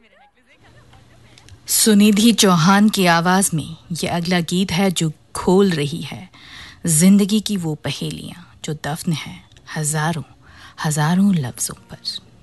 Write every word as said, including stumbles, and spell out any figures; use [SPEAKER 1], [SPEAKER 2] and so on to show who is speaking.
[SPEAKER 1] सुनिधि चौहान की आवाज में ये अगला गीत है जो खोल रही है जिंदगी की वो पहेलियां जो दफन है हजारों हजारों लफ्जों पर।